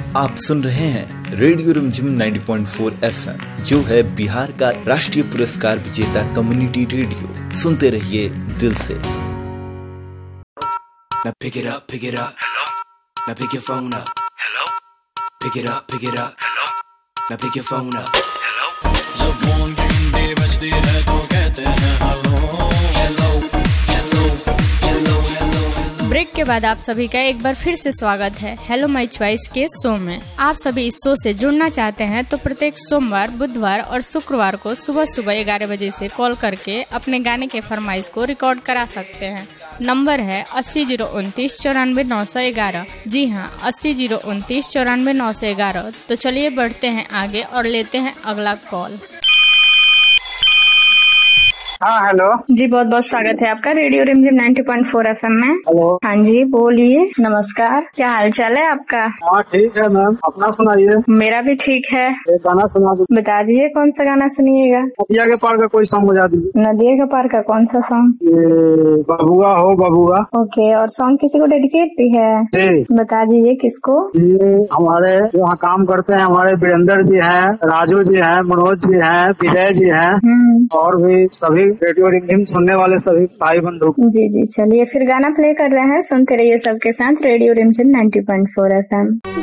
आप सुन रहे हैं रेडियो रिमझिम 90.4 FM, जो है बिहार का राष्ट्रीय पुरस्कार विजेता कम्युनिटी रेडियो। सुनते रहिए दिल से। Now pick it up, hello. Now pick your phone up, hello. Pick it up, hello. Now pick your phone up, hello. जब फोन की घंटी बजती है तो कहते हैं hello hello hello hello hello. Break के बाद आप सभी का एक बार फिर से स्वागत है हेलो माय चॉइस के शो में। आप सभी इस शो से जुड़ना चाहते हैं तो प्रत्येक सोमवार, बुधवार और शुक्रवार को सुबह 11 बजे से कॉल करके अपने गाने के फरमाइश को रिकॉर्ड करा सकते हैं। नंबर है 80 029 94 911। जी हाँ, 80 029 94 911। तो चलिए बढ़ते हैं आगे और लेते हैं अगला कॉल। हाँ हेलो जी, बहुत बहुत स्वागत है आपका रेडियो रिमझिम 90.4 FM में। हेलो। हाँ जी, बोलिए। नमस्कार, क्या हाल चाल है आपका? हाँ ठीक है मैम, अपना सुनाइए। मेरा भी ठीक है। एक गाना सुना दीजिए। बता दीजिए कौन सा गाना सुनिएगा? नदिया के पार का कोई सॉन्ग बजा दीजिए। नदिया के पार का कौन सा सॉन्ग? ये बबुआ हो बबुआ। ओके, और सॉन्ग किसी को डेडिकेट भी है? जी। बता दीजिए किसको? ये हमारे जो यहाँ काम करते हैं, हमारे वीरेंद्र जी हैं, राजू जी हैं, मनोज जी हैं, विजय जी हैं, और भी सभी रेडियो रिमझिम सुनने वाले सभी भाई बंधु। जी जी, चलिए फिर गाना प्ले कर रहे हैं, सुनते रहिए सबके साथ रेडियो रिमझिम 90.4 FM।